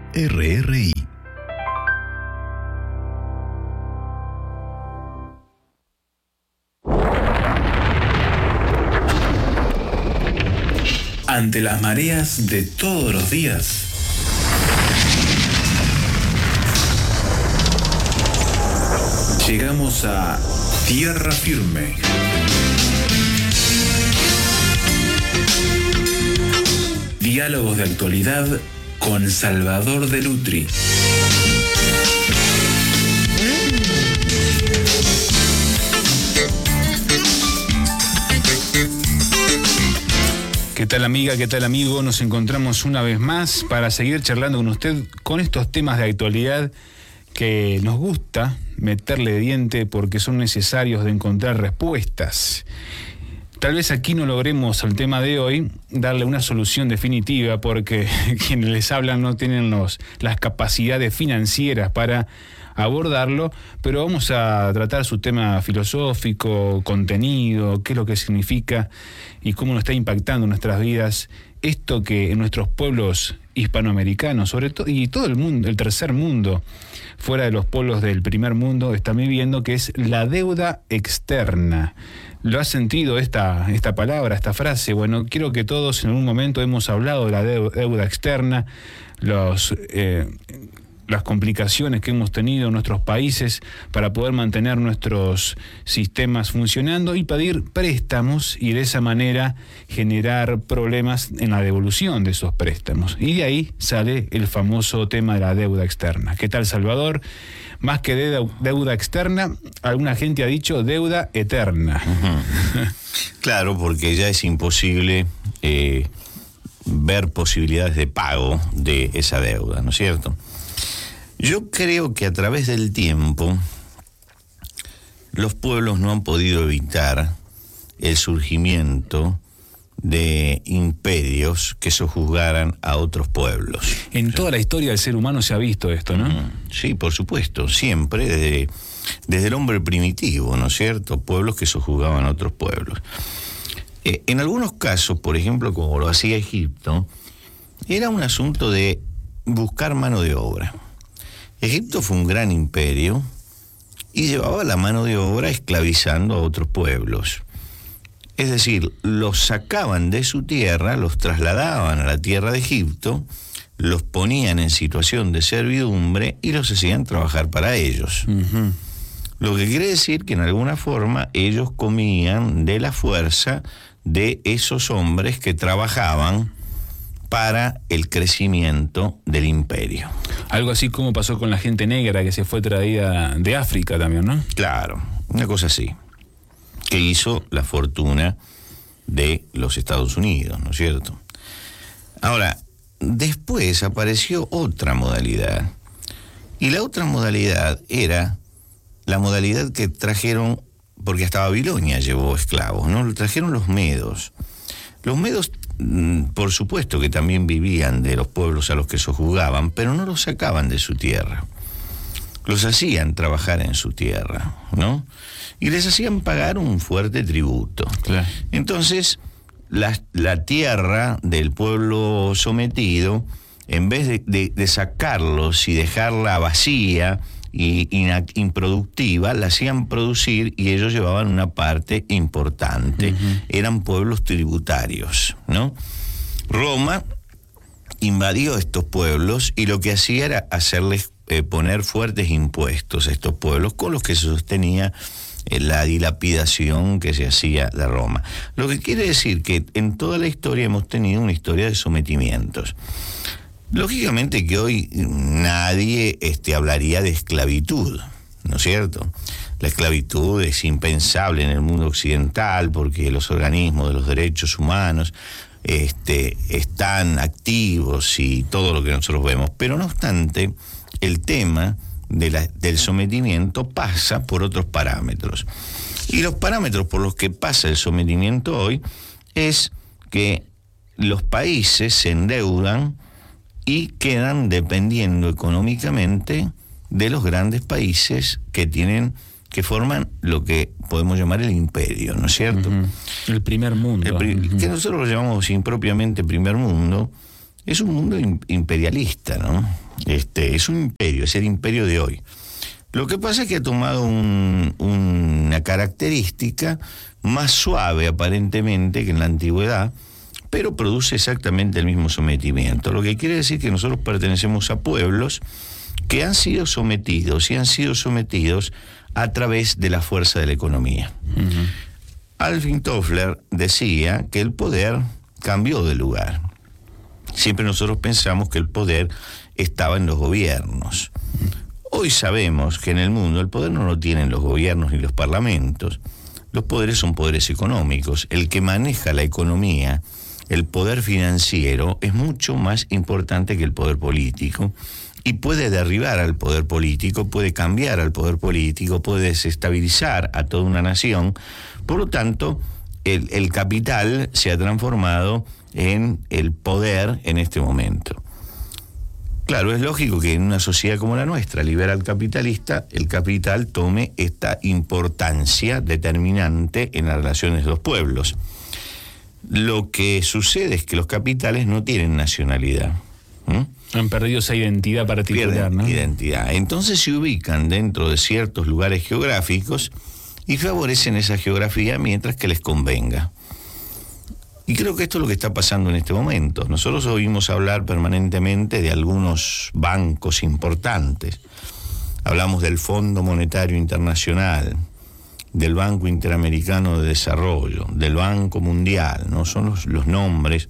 RRI. Ante las mareas de todos los días, llegamos a tierra firme. Diálogos de actualidad con Salvador de Lutri. ¿Qué tal, amiga? ¿Qué tal, amigo? Nos encontramos una vez más para seguir charlando con usted con estos temas de actualidad que nos gusta meterle diente porque son necesarios de encontrar respuestas. Tal vez aquí no logremos al tema de hoy darle una solución definitiva porque quienes les hablan no tienen las capacidades financieras para abordarlo, pero vamos a tratar su tema filosófico, contenido, qué es lo que significa y cómo nos está impactando en nuestras vidas esto que en nuestros pueblos hispanoamericanos, sobre todo, y todo el mundo, el tercer mundo, fuera de los pueblos del primer mundo, están viviendo, que es la deuda externa. ¿Lo has sentido esta palabra, esta frase? Bueno, quiero que todos en un momento hemos hablado de la deuda externa, las complicaciones que hemos tenido en nuestros países para poder mantener nuestros sistemas funcionando y pedir préstamos y de esa manera generar problemas en la devolución de esos préstamos. Y de ahí sale el famoso tema de la deuda externa. ¿Qué tal, Salvador? Más que deuda externa, alguna gente ha dicho deuda eterna. Uh-huh. Claro, porque ya es imposible ver posibilidades de pago de esa deuda, ¿no es cierto? Yo creo que a través del tiempo los pueblos no han podido evitar el surgimiento de imperios que sojuzgaran a otros pueblos. En toda la historia del ser humano se ha visto esto, ¿no? Sí, por supuesto, siempre, desde el hombre primitivo, ¿no es cierto? Pueblos que sojuzgaban a otros pueblos. En algunos casos, por ejemplo, como lo hacía Egipto, era un asunto de buscar mano de obra. Egipto fue un gran imperio y llevaba la mano de obra esclavizando a otros pueblos. Es decir, los sacaban de su tierra, los trasladaban a la tierra de Egipto, los ponían en situación de servidumbre y los hacían trabajar para ellos. Uh-huh. Lo que quiere decir que en alguna forma ellos comían de la fuerza de esos hombres que trabajaban para el crecimiento del imperio. Algo así como pasó con la gente negra que se fue traída de África también, ¿no? Claro, una cosa así, que hizo la fortuna de los Estados Unidos, ¿no es cierto? Ahora, después apareció otra modalidad, y la otra modalidad era la modalidad que trajeron, porque hasta Babilonia llevó esclavos, ¿no? Lo trajeron los medos. Los medos, por supuesto que también vivían de los pueblos a los que sojuzgaban, pero no los sacaban de su tierra. Los hacían trabajar en su tierra, ¿no? Y les hacían pagar un fuerte tributo. Claro. Entonces, la tierra del pueblo sometido, en vez de sacarlos y dejarla vacía y improductiva, la hacían producir y ellos llevaban una parte importante. Uh-huh. Eran pueblos tributarios, ¿no? Roma invadió estos pueblos y lo que hacía era hacerles poner fuertes impuestos a estos pueblos con los que se sostenía la dilapidación que se hacía de Roma. Lo que quiere decir que en toda la historia hemos tenido una historia de sometimientos. Lógicamente que hoy nadie hablaría de esclavitud, ¿no es cierto? La esclavitud es impensable en el mundo occidental porque los organismos de los derechos humanos están activos y todo lo que nosotros vemos. Pero no obstante, el tema del sometimiento pasa por otros parámetros. Y los parámetros por los que pasa el sometimiento hoy es que los países se endeudan y quedan dependiendo económicamente de los grandes países que forman lo que podemos llamar el imperio, ¿no es cierto? Uh-huh. El primer mundo. Que nosotros lo llamamos impropiamente primer mundo, es un mundo imperialista, ¿no? Es un imperio, es el imperio de hoy. Lo que pasa es que ha tomado una característica más suave aparentemente que en la antigüedad, pero produce exactamente el mismo sometimiento. Lo que quiere decir que nosotros pertenecemos a pueblos que han sido sometidos y han sido sometidos a través de la fuerza de la economía. Uh-huh. Alvin Toffler decía que el poder cambió de lugar. Siempre nosotros pensamos que el poder estaba en los gobiernos. Hoy sabemos que en el mundo el poder no lo tienen los gobiernos ni los parlamentos. Los poderes son poderes económicos. El que maneja la economía, el poder financiero, es mucho más importante que el poder político y puede derribar al poder político, puede cambiar al poder político, puede desestabilizar a toda una nación. Por lo tanto, el capital se ha transformado en el poder en este momento. Claro, es lógico que en una sociedad como la nuestra, liberal capitalista, el capital tome esta importancia determinante en las relaciones de los pueblos. Lo que sucede es que los capitales no tienen nacionalidad. Han perdido esa identidad particular, pierden, ¿no? Identidad. Entonces se ubican dentro de ciertos lugares geográficos y favorecen esa geografía mientras que les convenga. Y creo que esto es lo que está pasando en este momento. Nosotros oímos hablar permanentemente de algunos bancos importantes. Hablamos del Fondo Monetario Internacional, del Banco Interamericano de Desarrollo, del Banco Mundial, ¿no? Son los nombres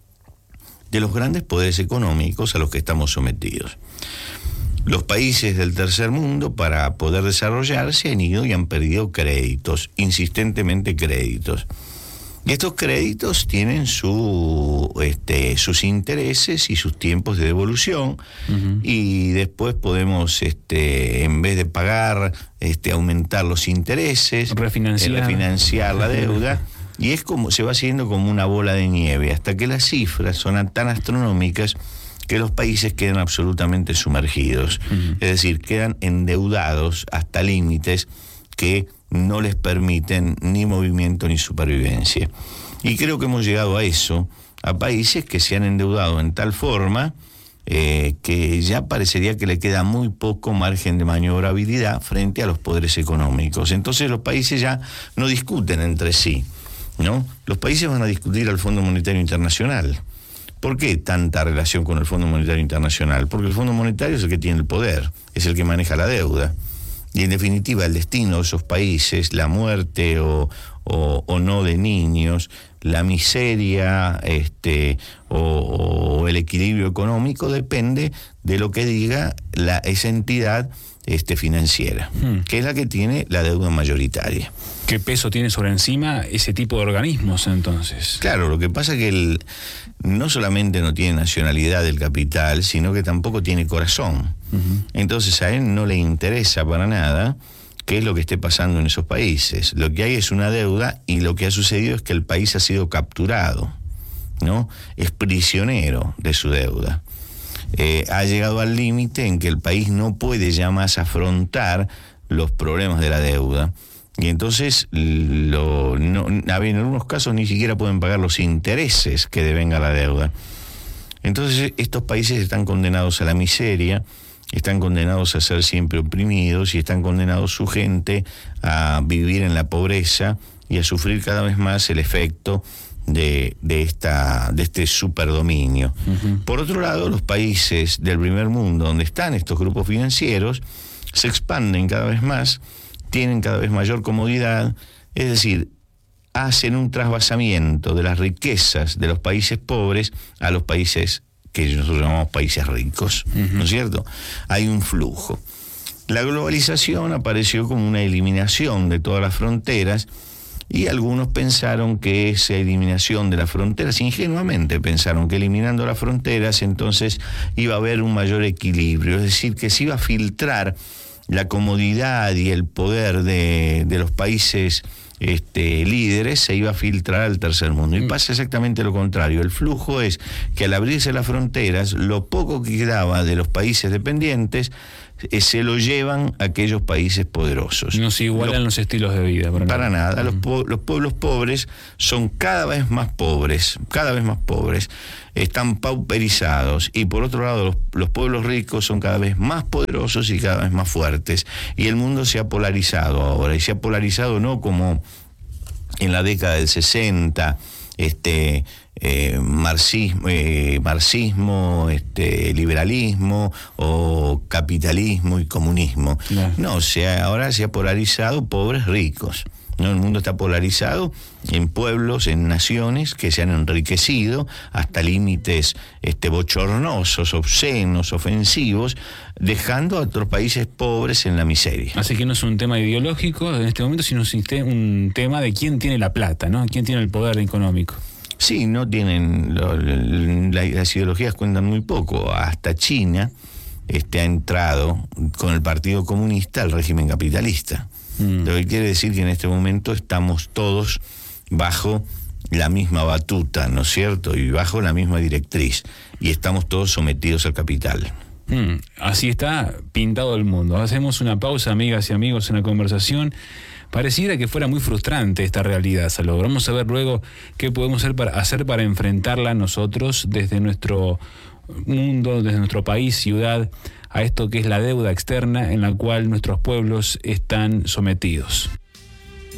de los grandes poderes económicos a los que estamos sometidos. Los países del tercer mundo, para poder desarrollarse, han ido y han perdido créditos, insistentemente créditos. Y estos créditos tienen sus intereses y sus tiempos de devolución, uh-huh. Y después podemos, en vez de pagar, aumentar los intereses, refinanciar la deuda, y es como se va haciendo como una bola de nieve, hasta que las cifras son tan astronómicas que los países quedan absolutamente sumergidos, uh-huh. Es decir, quedan endeudados hasta límites que no les permiten ni movimiento ni supervivencia. Y creo que hemos llegado a eso, a países que se han endeudado en tal forma que ya parecería que le queda muy poco margen de maniobrabilidad frente a los poderes económicos. Entonces los países ya no discuten entre sí, ¿no? Los países van a discutir al Fondo Monetario Internacional. ¿Por qué tanta relación con el Fondo Monetario Internacional? Porque el Fondo Monetario es el que tiene el poder, es el que maneja la deuda. Y en definitiva el destino de esos países, la muerte o no de niños, la miseria o el equilibrio económico depende de lo que diga esa entidad financiera, que es la que tiene la deuda mayoritaria. ¿Qué peso tiene sobre encima ese tipo de organismos entonces? Claro, lo que pasa es que no solamente no tiene nacionalidad del capital, sino que tampoco tiene corazón. Uh-huh. Entonces a él no le interesa para nada qué es lo que esté pasando en esos países. Lo que hay es una deuda y lo que ha sucedido es que el país ha sido capturado, ¿no? Es prisionero de su deuda. Ha llegado al límite en que el país no puede ya más afrontar los problemas de la deuda. Y entonces, en algunos casos ni siquiera pueden pagar los intereses que devenga la deuda. Entonces, estos países están condenados a la miseria, están condenados a ser siempre oprimidos y están condenados su gente a vivir en la pobreza y a sufrir cada vez más el efecto de este superdominio. Uh-huh. Por otro lado, los países del primer mundo donde están estos grupos financieros se expanden cada vez más, tienen cada vez mayor comodidad, es decir, hacen un trasvasamiento de las riquezas de los países pobres a los países que nosotros llamamos países ricos, uh-huh. ¿No es cierto? Hay un flujo. La globalización apareció como una eliminación de todas las fronteras y algunos pensaron que esa eliminación de las fronteras, ingenuamente pensaron que eliminando las fronteras entonces iba a haber un mayor equilibrio, es decir, que se iba a filtrar la comodidad y el poder de los países líderes, se iba a filtrar al tercer mundo. Y pasa exactamente lo contrario. El flujo es que al abrirse las fronteras, lo poco que quedaba de los países dependientes se lo llevan aquellos países poderosos. No se igualan los estilos de vida. Para nada. Los pueblos pobres son cada vez más pobres, están pauperizados, y por otro lado los pueblos ricos son cada vez más poderosos y cada vez más fuertes, y el mundo se ha polarizado ahora, y se ha polarizado no como en la década del 60, marxismo, liberalismo, o capitalismo y comunismo. Claro. No, ahora se ha polarizado pobres ricos, ¿no? El mundo está polarizado en pueblos, en naciones que se han enriquecido hasta límites bochornosos, obscenos, ofensivos, dejando a otros países pobres en la miseria. Así que no es un tema ideológico en este momento, sino un tema de quién tiene la plata, ¿no? Quién tiene el poder económico. Sí, no tienen, las ideologías cuentan muy poco. Hasta China ha entrado con el Partido Comunista al régimen capitalista. Lo que quiere decir que en este momento estamos todos bajo la misma batuta, ¿no es cierto? Y bajo la misma directriz. Y estamos todos sometidos al capital. Así está pintado el mundo. Hacemos una pausa, amigas y amigos, en la conversación. Pareciera que fuera muy frustrante esta realidad, Salvador. Vamos a ver luego qué podemos hacer para enfrentarla nosotros desde nuestro mundo, desde nuestro país, ciudad, a esto que es la deuda externa en la cual nuestros pueblos están sometidos.